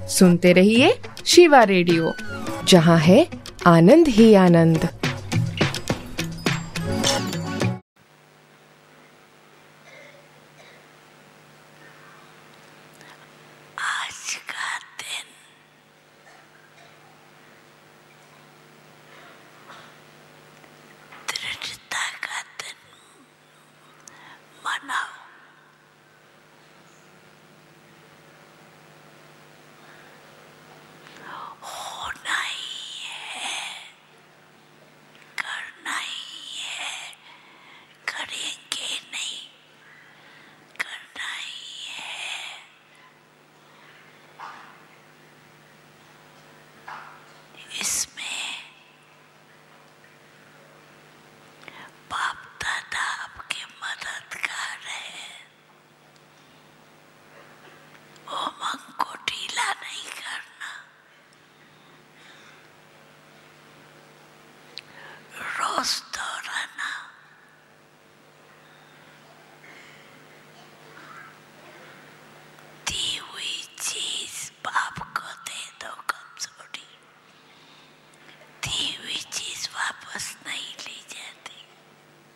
सुनते रहिए शिवा रेडियो, जहाँ है आनंद ही आनंद। आज का दिन दृढ़ता का दिन मनाओ। होना ही है, करना ही है, करेंगे नहीं, करना ही है। इसमें बाप दादा आपके मददगार है। उमंग को ढीला नहीं करना। रोज